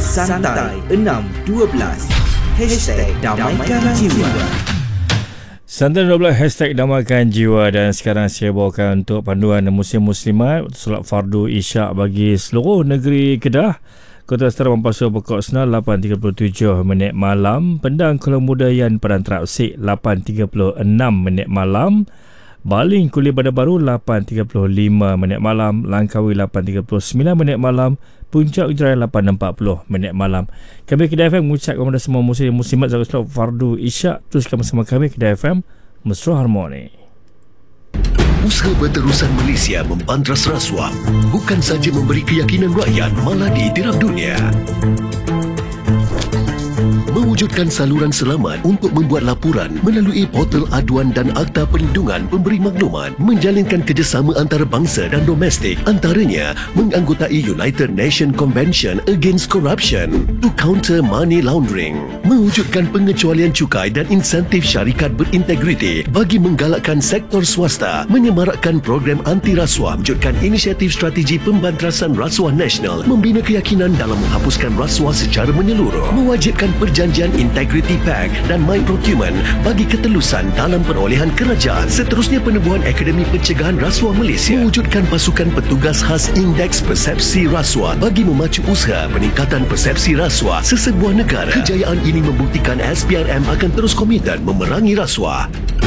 Santai 612 #Damaikan Jiwa. Santai 12 #Damaikan Jiwa. Dan sekarang saya bawakan untuk panduan Muslim Muslimat solat fardu isyak bagi seluruh negeri Kedah. Kota Setara Mampasuh Pokok Senar 8.37 minit malam. Pendang Kuala Muda Yan Padang Terapsik 8.36 minit malam. Baling Kuala Bandar Baru 8.35 minit malam. Langkawi 8.39 minit malam. Puncak Ujaran 8.40 minit malam. Kami Kedah FM mengucapkan kepada semua muslim muslimat zakat solat fardu isyak. Teruskan bersama kami Kedah FM Mesra Harmoni. Usaha berterusan Malaysia membantras rasuah bukan saja memberi keyakinan rakyat, malah ditirak dunia. Mewujudkan saluran selamat untuk membuat laporan melalui portal aduan dan Akta Perlindungan Pemberi Maklumat, menjalinkan kerjasama antarabangsa dan domestik, antaranya menganggotai United Nations Convention Against Corruption to counter money laundering, mewujudkan pengecualian cukai dan insentif syarikat berintegriti bagi menggalakkan sektor swasta, menyemarakkan program anti rasuah, wujudkan inisiatif strategi pembantrasan rasuah nasional, membina keyakinan dalam menghapuskan rasuah secara menyeluruh, mewajibkan perjanjian Integrity Pact dan My Procurement bagi ketelusan dalam perolehan kerajaan. Seterusnya, penubuhan Akademi Pencegahan Rasuah Malaysia, mewujudkan pasukan petugas khas Indeks Persepsi Rasuah bagi memacu usaha peningkatan persepsi rasuah sesebuah negara. Kejayaan ini membuktikan SPRM akan terus komited memerangi rasuah.